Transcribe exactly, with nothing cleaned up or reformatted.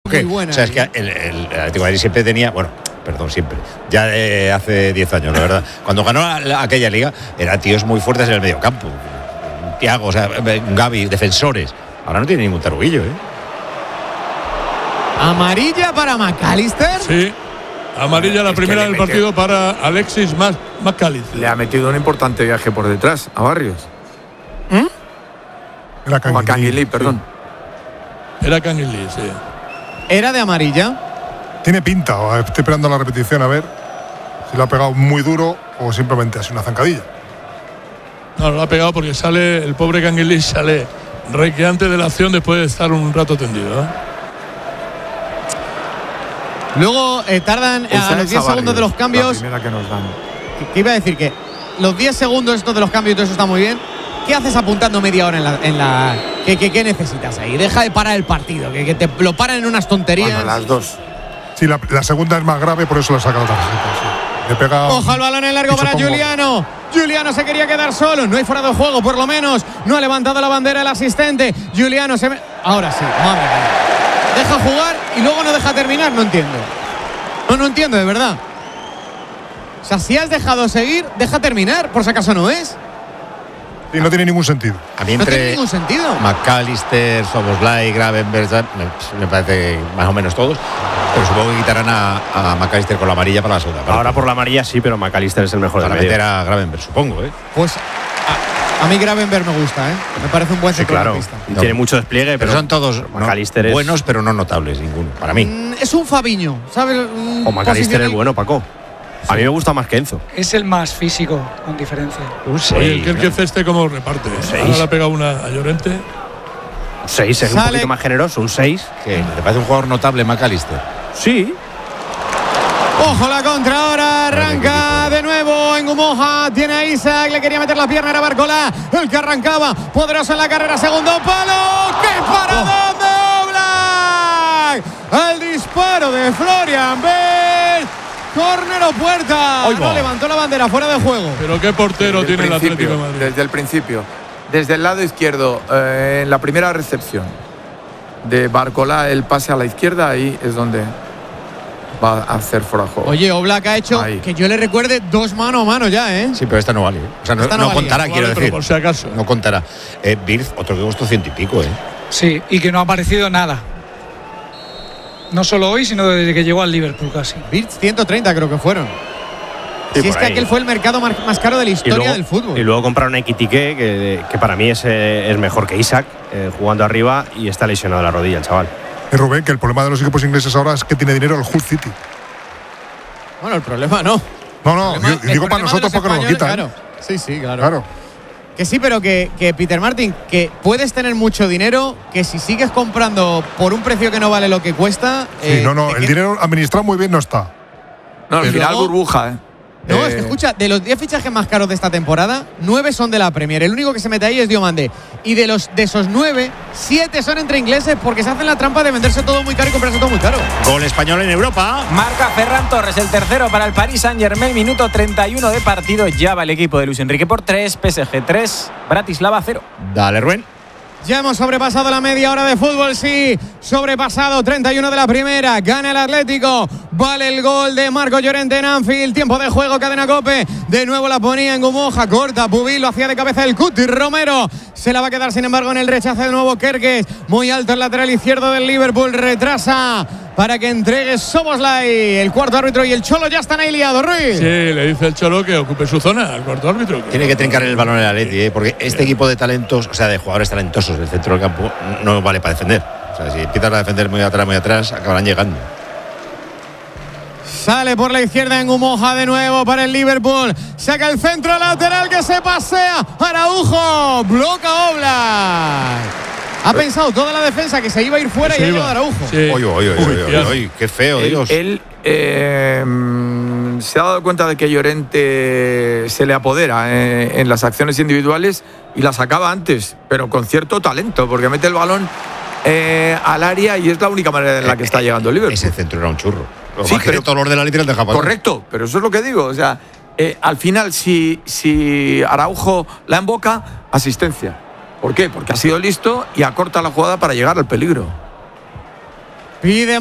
muy buena. O sea, es que el, el, el Atlético de Madrid siempre tenía, bueno, perdón, siempre, ya eh, hace diez años, la verdad, cuando ganó la, la, aquella liga, eran tíos muy fuertes en el mediocampo. Thiago, o sea, Gavi, defensores. Ahora no tiene ningún taruguillo, ¿eh? Amarilla para McAllister. Sí. Amarilla la es primera del partido para Alexis McAllister. Le ha metido un importante viaje por detrás a Barrios. ¿Mm? Era Canguilí, perdón. Sí. Era Canguilí, sí. ¿Era de amarilla? Tiene pinta, o estoy esperando la repetición a ver si lo ha pegado muy duro o simplemente ha sido una zancadilla. No, lo ha pegado porque sale, el pobre Canguilí sale requeante de la acción después de estar un rato tendido, ¿eh? Luego eh, tardan a los diez segundos de los cambios. La primera que nos dan. Que, que iba a decir que los diez segundos estos de los cambios y todo eso está muy bien. ¿Qué haces apuntando media hora en la. En la ¿qué, qué, ¿Qué necesitas ahí? Deja de parar el partido, que, que te lo paran en unas tonterías. Bueno, las dos. Sí, la, la segunda es más grave, por eso le ha sacado tarjeta. Sí. Le pega. Coja el balón en largo para Giuliano. Giuliano se quería quedar solo. No hay fuera de juego, por lo menos. No ha levantado la bandera el asistente. Giuliano se. Me... Ahora sí, madre mía. Deja jugar y luego no deja terminar, no entiendo. No, no entiendo, de verdad. O sea, si has dejado seguir, deja terminar, por si acaso no es. Y no tiene ningún sentido. A mí No entre tiene ningún sentido. McAllister, Szoboszlai, Gravenberch, me, me parece más o menos todos, pero supongo que quitarán a, a McAllister con la amarilla para la segunda parte. Ahora por la amarilla sí, pero McAllister es el mejor para del medio. meter a Gravenberch, supongo, ¿eh? Pues a, a mí Gravenberch me gusta, ¿eh? Me parece un buen Sí, claro. centrocampista. No. Tiene mucho despliegue, Pero pero, son todos McAllister no, es buenos, pero no notables ninguno, para mí. Mm, es un Fabiño, ¿sabes? Mm, O McAllister posición- es bueno, Paco. A mí me gusta más que Enzo. Es el más físico, con diferencia. Un Oye, seis. el que, el que ceste como reparte. ¿eh? seis. Ahora le ha pegado una a Llorente. Un seis es un Sale- poquito más generoso, un seis. ¿Qué? ¿Te parece un jugador notable McAllister? Sí. Ojo la contra ahora, arranca de nuevo en Gumoja, tiene a Isaac, le quería meter la pierna, era Barcola, el que arrancaba, poderoso en la carrera, segundo palo, ¡qué paradón de Oblak! El disparo de Florian Wirtz, córner o puerta, Oigo. no levantó la bandera, fuera de juego. Pero qué portero Desde tiene el principio, Atlético de Madrid. Desde el principio. Desde el lado izquierdo, eh, en la primera recepción de Barcola, el pase a la izquierda, ahí es donde va a hacer fuera de juego. Oye, Oblak ha hecho, Ahí. que yo le recuerde, dos mano a mano ya, ¿eh? Sí, pero esta no vale, ¿eh? O sea, no, Esta no no valía. contará, Vale, quiero pero decir. por si acaso. No contará. Eh, Wirtz, otro que costó ciento y pico, ¿eh? Sí, y que no ha aparecido nada. No solo hoy, sino desde que llegó al Liverpool casi. Wirtz ciento treinta creo que fueron. Sí, si es por que ahí. aquel fue el mercado mar- más caro de la Y historia luego, del fútbol. y luego compraron a Ekitike, que, que para mí es, eh, es mejor que Isaac, eh, jugando arriba, y está lesionado de la rodilla el chaval. Y Rubén, que el problema de los equipos ingleses ahora es que tiene dinero el Hull City. Bueno, el problema no. No, no, El yo, problema- yo digo el para problema de nosotros los porque nos lo españoles, quitan. Claro. Sí, sí, claro. Claro. Que sí, pero que, que Peter Martin, que puedes tener mucho dinero, que si sigues comprando por un precio que no vale lo que cuesta. Sí, eh, no, no, te el qued- dinero administrado muy bien no está. No, al Pero final luego- burbuja, ¿eh? No, Eh, es que escucha, de los diez fichajes más caros de esta temporada, nueve son de la Premier. El único que se mete ahí es Diomande. Y de los de esos nueve, siete son entre ingleses porque se hacen la trampa de venderse todo muy caro y comprarse todo muy caro. Gol español en Europa. Marca Ferran Torres, el tercero para el Paris Saint-Germain, minuto treinta y uno de partido. Ya va el equipo de Luis Enrique por tres, P S G tres, Bratislava cero. Dale, Rubén. Ya hemos sobrepasado la media hora de fútbol, sí. Sobrepasado, treinta y uno de la primera. Gana el Atlético. Vale el gol de Marco Llorente en Anfield. Tiempo de juego, cadena Cope. De nuevo la ponía en Gumoja. Corta, Pubil, lo hacía de cabeza el Cuti Romero. Se la va a quedar, sin embargo, en el rechace de nuevo Kerkez. Muy alto el lateral izquierdo del Liverpool. Retrasa para que entregue Szoboszlai. El cuarto árbitro y el Cholo ya están ahí liados, Ruiz. Sí, le dice el Cholo que ocupe su zona al cuarto árbitro. Tiene que trincar el balón el Atleti, ¿eh? Porque este equipo de talentos, o sea, de jugadores talentosos del centro del campo, no vale para defender. O sea, si empiezan a defender muy atrás, muy atrás, acabarán llegando. Sale por la izquierda en Gumoja de nuevo para el Liverpool. Saca el centro lateral que se pasea. Araujo. Bloca Oblak. Ha pensado toda la defensa que se iba a ir fuera Se y ha iba. llegado Araujo. Sí. Oye, oye, oye, oye, fiel. oye, qué feo, Él, Dios. él, eh, mm, se ha dado cuenta de que Llorente se le apodera eh, en las acciones individuales y las acaba antes, pero con cierto talento, porque mete el balón eh, al área y es la única manera en la que está llegando el Liverpool. Ese centro era un churro. Lo Sí, más que pero- todos los de la línea deja pasar. Correcto, pero eso es lo que digo. O sea, eh, al final, si, si Araujo la emboca, asistencia. ¿Por qué? Porque ha sido listo y acorta la jugada para llegar al peligro. Pide